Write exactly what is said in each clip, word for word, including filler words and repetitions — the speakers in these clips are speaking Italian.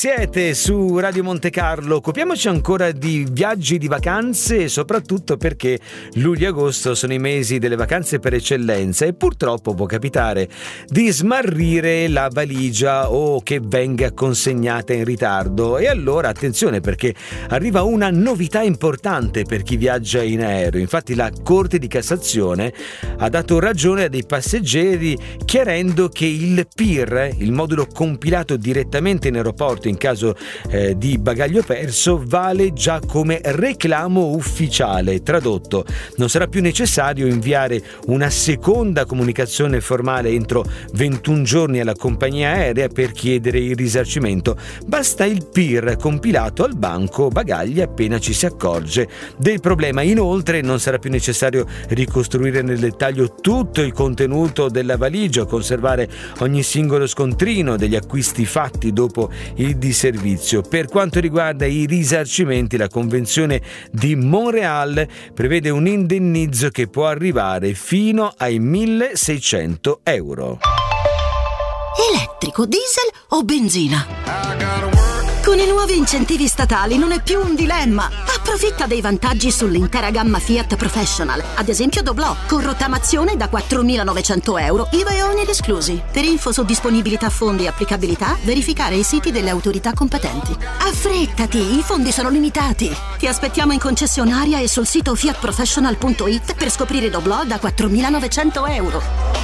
Siete su Radio Monte Carlo, occupiamoci ancora di viaggi, di vacanze, soprattutto perché luglio e agosto sono i mesi delle vacanze per eccellenza e purtroppo può capitare di smarrire la valigia o che venga consegnata in ritardo. E allora attenzione, perché arriva una novità importante per chi viaggia in aereo. Infatti la Corte di Cassazione ha dato ragione a dei passeggeri chiarendo che il P I R, il modulo compilato direttamente in aeroporto in caso eh, di bagaglio perso, vale già come reclamo ufficiale. Tradotto, non sarà più necessario inviare una seconda comunicazione formale entro ventuno giorni alla compagnia aerea per chiedere il risarcimento. Basta il P I R compilato al banco bagagli appena ci si accorge del problema. Inoltre non sarà più necessario ricostruire nel dettaglio tutto il contenuto della valigia o conservare ogni singolo scontrino degli acquisti fatti dopo il di servizio. Per quanto riguarda i risarcimenti, la Convenzione di Montreal prevede un indennizzo che può arrivare fino ai milleseicento euro. Elettrico, diesel o benzina? Con i nuovi incentivi statali non è più un dilemma. Approfitta dei vantaggi sull'intera gamma Fiat Professional, ad esempio Doblò, con rottamazione da quattromilanovecento euro, I V A e oneri esclusi. Per info su disponibilità fondi e applicabilità, verificare i siti delle autorità competenti. Affrettati, i fondi sono limitati. Ti aspettiamo in concessionaria e sul sito fiat professional punto it per scoprire Doblò da quattromilanovecento euro.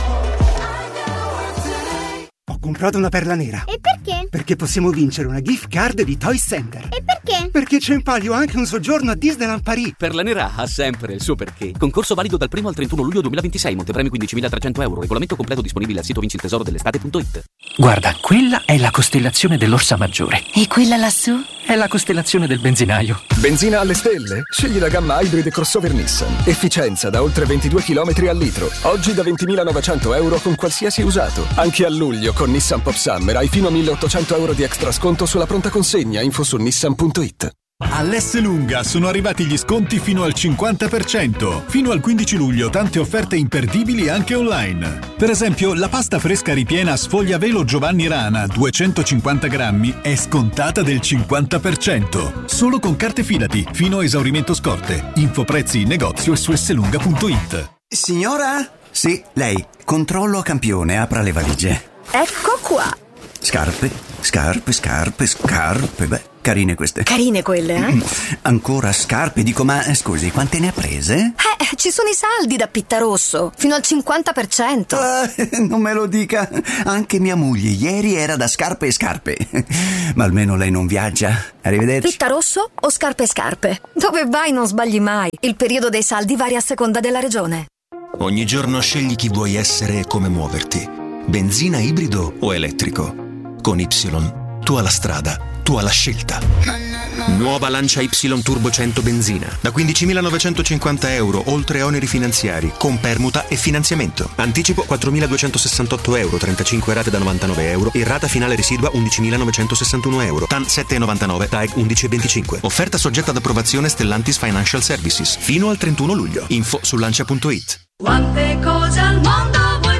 Ho comprato una perla nera. E perché? Perché possiamo vincere una gift card di Toy Center. E perché? Perché c'è in palio anche un soggiorno a Disneyland Paris. Perla nera ha sempre il suo perché. Concorso valido dal primo al trentuno luglio duemilaventisei. Montepremi quindicimilatrecento euro. Regolamento completo disponibile al sito vinci il tesoro dell'estate punto it. Guarda, quella è la costellazione dell'Orsa Maggiore. E quella lassù? È la costellazione del benzinaio. Benzina alle stelle? Scegli la gamma Hybrid crossover Nissan. Efficienza da oltre ventidue chilometri al litro. Oggi da ventimilanovecento euro con qualsiasi usato. Anche a luglio con Nissan Pop Summer hai fino a milleottocento euro di extra sconto sulla pronta consegna. Info su nissan punto it. All'Esselunga sono arrivati gli sconti fino al cinquanta per cento. Fino al quindici luglio tante offerte imperdibili anche online. Per esempio, la pasta fresca ripiena sfoglia velo Giovanni Rana duecentocinquanta grammi è scontata del cinquanta per cento. Solo con carte Fidati, fino a esaurimento scorte. Info prezzi in negozio e su esselunga punto it. Signora? Sì, lei. Controllo a campione, apra le valigie. Ecco qua. Scarpe, scarpe, scarpe, scarpe. Beh, carine queste. Carine quelle, eh? Ancora scarpe, dico, ma scusi, quante ne ha prese? Eh, ci sono i saldi da Pittarosso, fino al cinquanta per cento. Eh, non me lo dica. Anche mia moglie ieri era da scarpe e scarpe. Ma almeno lei non viaggia. Arrivederci. Pittarosso o scarpe e scarpe? Dove vai non sbagli mai. Il periodo dei saldi varia a seconda della regione. Ogni giorno scegli chi vuoi essere e come muoverti. Benzina, ibrido o elettrico. Con Y, tu alla strada, tu alla scelta. Nuova Lancia Y Turbo cento benzina da quindicimilanovecentocinquanta euro, oltre oneri finanziari, con permuta e finanziamento. Anticipo quattromiladuecentosessantotto euro, trentacinque rate da novantanove euro e rata finale residua undicimilanovecentosessantuno euro. T A N sette virgola novantanove, T A E G undici virgola venticinque. Offerta soggetta ad approvazione Stellantis Financial Services fino al trentuno luglio. Info su lancia punto it. Quante cose al mondo vuoi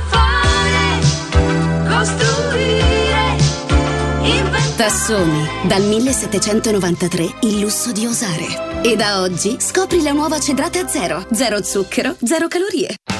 fare? Costruire, inventare. Tassoni, dal millesettecentonovantatré il lusso di osare. E da oggi scopri la nuova Cedrate a zero. Zero zucchero, zero calorie.